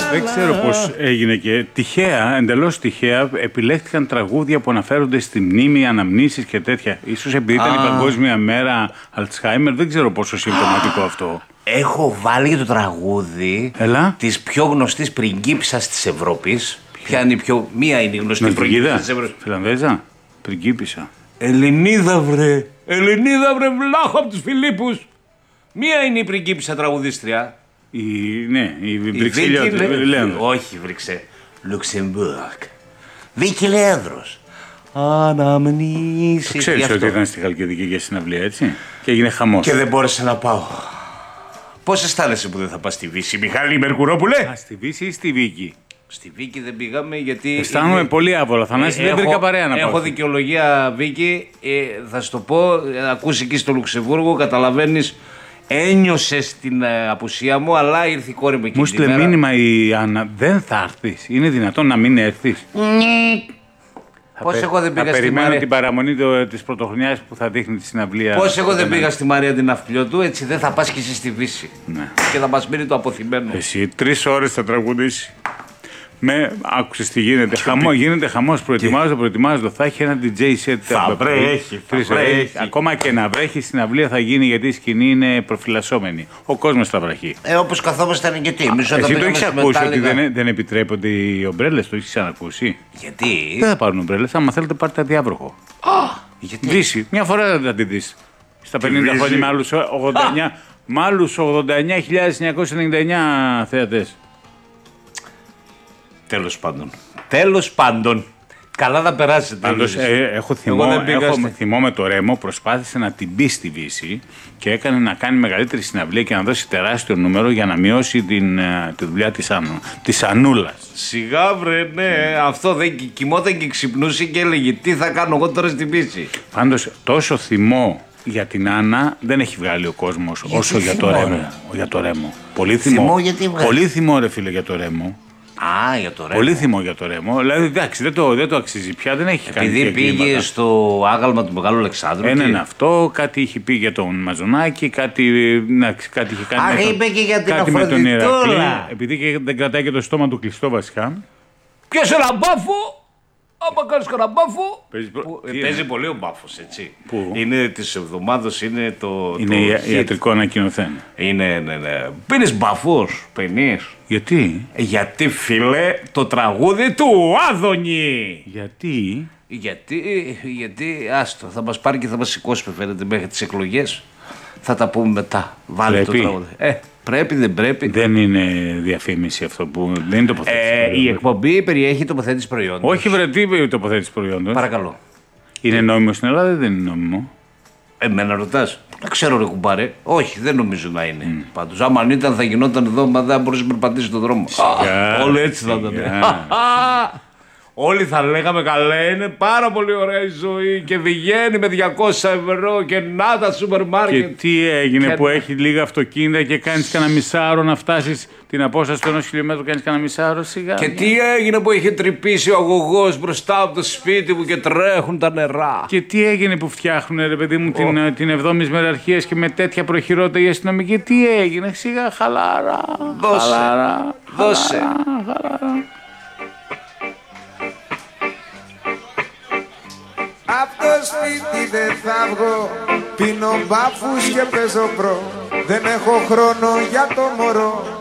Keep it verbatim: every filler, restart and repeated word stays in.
Δεν ξέρω πώς έγινε και τυχαία, εντελώς τυχαία, επιλέχθηκαν τραγούδια που αναφέρονται στη μνήμη, αναμνήσεις και τέτοια. Ίσως επειδή ήταν η Παγκόσμια Μέρα Αλτσχάιμερ, δεν ξέρω πόσο συμπτωματικό αυτό. Έχω βάλει το τραγούδι της πιο γνωστής πριγκίπισσας της Ευρώπης. Ποια είναι η πιο. Μία είναι η γνωστή πριγκίπισσα της Ευρώπης. Φιλανδέζα, πριγκίπισσα. Ελληνίδα βρε. Ελληνίδα βρε, βλάχο από τους Φιλίππους. Μία είναι η πριγκίπισσα τραγουδίστρια. Η, ναι, η Βρυξελιώτη. Όχι, Βρυξε. Λουξεμβούργ. Βίκυ Λέανδρος. Αναμνήσεις. Ξέρεις ότι ήταν στη Χαλκιδική για συναυλία, έτσι. Και έγινε χαμός. Και δεν μπόρεσα να πάω. Πώς αισθάνεσαι που δεν θα πας στη Βύση, Μιχάλη Μερκουρόπουλε? Α, στη Βύση ή στη Βίκη? Στη Βίκη δεν πήγαμε γιατί. Αισθάνομαι είναι... πολύ άβολα. Θανάση, ε, δεν βρήκα παρέα να πάω. Έχω δικαιολογία, Βίκη. Ε, θα σου το πω, ακούσει εκεί στο Λουξεμβούργο, καταλαβαίνεις. Ένιωσες την ε, απουσία μου, αλλά ήρθε η κόρη μου εκεί. Μου στείλε μήνυμα η Άννα, δεν θα έρθεις. Είναι δυνατόν να μην έρθεις? Πώς εγώ δεν πήγα στη Μαρία. Περιμένω την παραμονή της πρωτοχρονιάς που θα δείχνει τη συναυλία. Πώς εγώ δεν πήγα στη Μαρία την Ναυτιλιό του, έτσι δεν θα πας κι εσύ στη Βύση. Ναι. Και θα μας μείνει το αποθυμένο. Εσύ τρεις ώρες θα τραγουδήσει. Με άκουσες τι γίνεται. Χαμό, γίνεται χαμός. Προετοιμάζω, προετοιμάζω. Θα έχει ένα ντι τζέι set. Θα βρέχει. Ακόμα και να βρέχει στην αυλία θα γίνει γιατί η σκηνή είναι προφυλασσόμενη. Ο κόσμος θα βραχεί. Ε, όπως καθόμασταν και τι. Εμείς Εσύ το έχεις ακούσει ότι δεν, δεν επιτρέπονται οι ομπρέλες, το έχεις ξανακούσει? Γιατί? Δεν θα πάρουν ομπρέλες. Άμα θέλετε πάρτε αδιάβροχο. Γιατί? Δύση. Μια φορά δεν θα τη δεις. Στα πενήντα χρόνια με άλλους ογδόντα εννιά, με άλλους ογδόντα εννιά χιλιάδες εννιακόσιες ενενήντα εννιά θεατές. Τέλος πάντων. Τέλος πάντων. Καλά θα περάσετε. Πάντως, ε, έχω, θυμό, έχω θυμό με το Ρέμο, προσπάθησε να την μπει στη Βύση και έκανε να κάνει μεγαλύτερη συναυλία και να δώσει τεράστιο νούμερο για να μειώσει την, τη δουλειά της, Άνου, της Ανούλας. Σιγά βρε, ναι, αυτό δεν κοιμόταν και ξυπνούσε και έλεγε τι θα κάνω εγώ τώρα στη Βύση. Πάντως, τόσο θυμό για την Άννα δεν έχει βγάλει ο κόσμος γιατί όσο για το, Ρέμο, για το Ρέμο. Πολύ θυμό, θυμό γιατί πολύ θυμό ρε φίλε για το Ρέμο. Α, για το Ρέμο. Πολύ θυμό για το Ρέμο. Δηλαδή, εντάξει, δεν το, δεν το αξίζει πια, δεν έχει κάνει. Επειδή πήγε στο άγαλμα του Μεγάλου Αλεξάνδρου. Ένα είναι αυτό, κάτι είχε πει για τον Μαζονάκη, κάτι, να, κάτι είχε κάνει. Αχ, με είπε τον, και για την κάτι με τον Ηρακλή. Επειδή και δεν κρατάει και το στόμα του κλειστό βασικά. Ποιος ένα μπάφο! Άμα κάνεις κανένα μπάφο. Παίζει, προ... που, παίζει πολύ ο μπάφος, έτσι. Πού? Είναι της εβδομάδος, είναι το. Είναι το ιατρικό ανακοινωθέν. Είναι, ναι, ναι. Πίνεις μπάφος, πίνεις. Γιατί? Γιατί, φίλε, το τραγούδι του Άδωνη. Γιατί? Γιατί, γιατί, άστο, θα μας πάρει και θα μας σηκώσει, φαίνεται, μέχρι τις εκλογές. Θα τα πούμε μετά. Βάλε πρέπει. το τραγούδι. Ε, πρέπει, δεν πρέπει. Δεν είναι διαφήμιση αυτό που. Δεν είναι τοποθέτηση. Ε, η εκπομπή περιέχει τοποθέτηση προϊόντων. Όχι, βρε, τι τοποθέτηση προϊόντων. Παρακαλώ. Είναι νόμιμο στην Ελλάδα ή δεν είναι νόμιμο? Εμένα ρωτάς. Δεν ξέρω, ρε κουμπάρε. Όχι, δεν νομίζω να είναι. Mm. Πάντως, άμα αν ήταν, θα γινόταν εδώ, μα δεν μπορούσε να περπατήσει τον δρόμο. Σιγά, Όλοι έτσι θα ήταν. Όλοι θα λέγαμε καλέ, είναι πάρα πολύ ωραία η ζωή και βγαίνει με διακόσια ευρώ και να τα σούπερ μάρκετ. Και τι έγινε και... που έχει λίγα αυτοκίνητα και κάνεις κανένα μισάωρο να φτάσεις την απόσταση του ενός χιλιόμετρου, κάνεις κανένα μισάωρο, σιγά. Και τι έγινε που είχε τρυπήσει ο αγωγός μπροστά από το σπίτι μου και τρέχουν τα νερά. Και τι έγινε που φτιάχνουν, ρε παιδί μου, oh. την, την εβδόμη μεραρχίας και με τέτοια προχειρότητα οι αστυνομικοί. Τι έγινε, σιγά, χαλάρα. Δώσε. Χαλάρα, Δώσε. Χαλάρα, χαλάρα. Απ' το σπίτι δεν θα βγω, πίνω μπάφους και παίζω μπρο. Δεν έχω χρόνο για το μωρό.